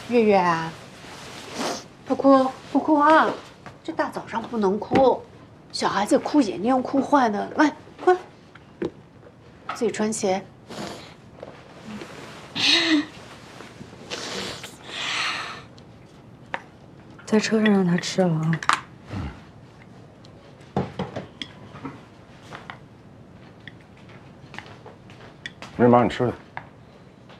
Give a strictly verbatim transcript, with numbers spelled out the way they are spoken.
月月啊，不哭不哭啊！这大早上不能哭，小孩子哭眼睛哭坏的。来，快，自己穿鞋。 在车上让他吃了啊。 没人帮你吃的。